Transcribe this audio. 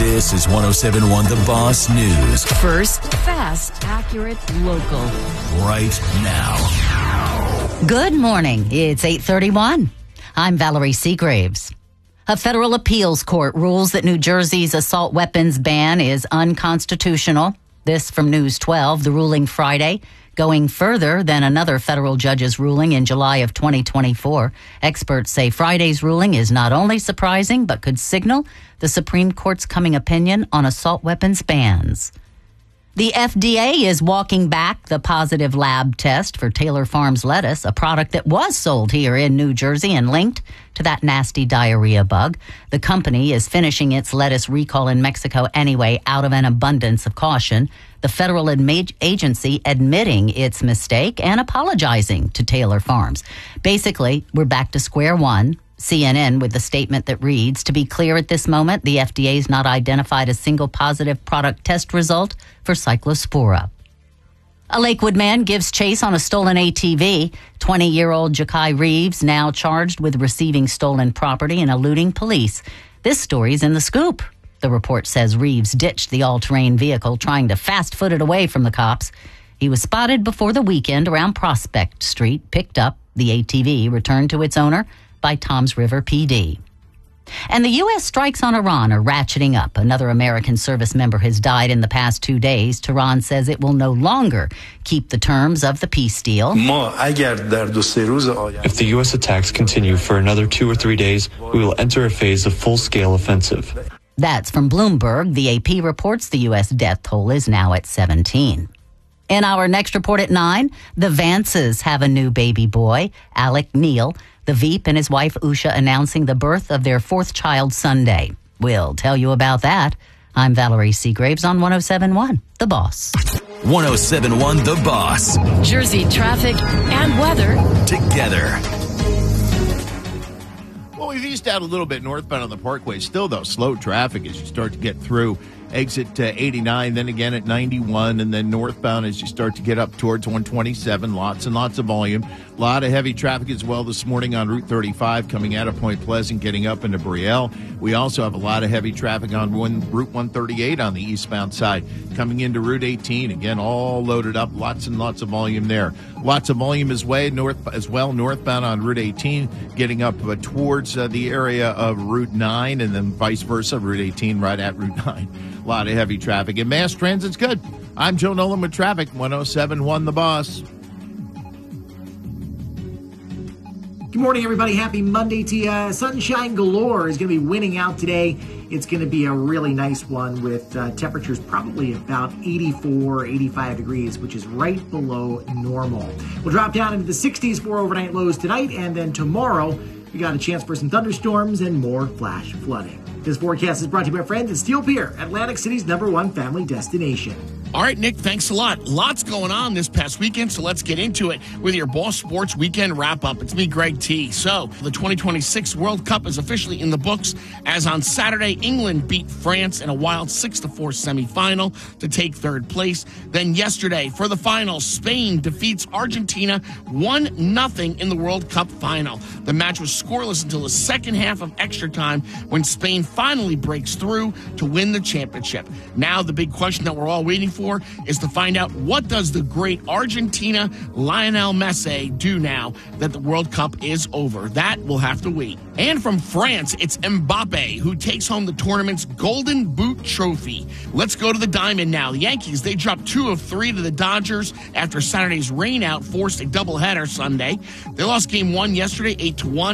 This is 107.1 The Boss News. First, fast, accurate, local. Right now. Good morning. It's 8:31. I'm Valerie Seagraves. A federal appeals court rules that New Jersey's assault weapons ban is unconstitutional. This from News 12, the ruling Friday, going further than another federal judge's ruling in July of 2024. Experts say Friday's ruling is not only surprising, but could signal the Supreme Court's coming opinion on assault weapons bans. The FDA is walking back the positive lab test for Taylor Farms lettuce, a product that was sold here in New Jersey and linked to that nasty diarrhea bug. The company is finishing its lettuce recall in Mexico anyway out of an abundance of caution. The federal agency admitting its mistake and apologizing to Taylor Farms. Basically, we're back to square one. CNN with the statement that reads, to be clear at this moment, the FDA's not identified a single positive product test result for Cyclospora. A Lakewood man gives chase on a stolen ATV. 20-year-old Ja'Kai Reeves now charged with receiving stolen property and eluding police. This story's in The Scoop. The report says Reeves ditched the all-terrain vehicle, trying to fast-foot it away from the cops. He was spotted before the weekend around Prospect Street, picked up. The ATV returned to its owner by Toms River PD. And the U.S. strikes on Iran are ratcheting up. Another American service member has died in the past 2 days. Tehran says it will no longer keep the terms of the peace deal. If the U.S. attacks continue for another 2 or 3 days, we will enter a phase of full-scale offensive. That's from Bloomberg. The AP reports the U.S. death toll is now at 17. In our next report at 9, the Vances have a new baby boy, Alec Neal. The Veep and his wife Usha announcing the birth of their fourth child Sunday. We'll tell you about that. I'm Valerie Seagraves on 107.1 The Boss. 107.1 The Boss. Jersey traffic and weather Together. Well, we've eased out a little bit northbound on the Parkway. Still, though, slow traffic as you start to get through. Exit 89, then again at 91, and then northbound as you start to get up towards 127. Lots and lots of volume. A lot of heavy traffic as well this morning on Route 35 coming out of Point Pleasant, getting up into Brielle. We also have a lot of heavy traffic on Route 138 on the eastbound side. Coming into Route 18, again, all loaded up. Lots and lots of volume there. Lots of volume as well northbound on Route 18, getting up towards the area of Route 9, and then vice versa, Route 18 right at Route 9. A lot of heavy traffic. And mass transit's good. I'm Joe Nolan with traffic, 107.1 The Boss. Good morning, everybody. Happy Monday to you. Sunshine galore is going to be winning out today. It's going to be a really nice one with temperatures probably about 84, 85 degrees, which is right below normal. We'll drop down into the 60s for overnight lows tonight, and then tomorrow we got a chance for some thunderstorms and more flash flooding. This forecast is brought to you by friends at Steel Pier, Atlantic City's #1 family destination. All right, Nick, thanks a lot. Lots going on this past weekend, so let's get into it with your Boss Sports Weekend Wrap-Up. It's me, Greg T. So, the 2026 World Cup is officially in the books, as on Saturday, England beat France in a wild 6-4 semifinal to take third place. Then yesterday, for the final, Spain defeats Argentina 1-0 in the World Cup final. The match was scoreless until the second half of extra time, when Spain finally breaks through to win the championship. Now, the big question that we're all waiting for is to find out, what does the great Argentina Lionel Messi do now that the World Cup is over? That will have to wait. And from France, it's Mbappe who takes home the tournament's Golden Boot trophy. Let's go to the Diamond now. The Yankees, they dropped 2 of 3 to the Dodgers after Saturday's rainout forced a doubleheader Sunday. They lost Game 1 yesterday, 8-1.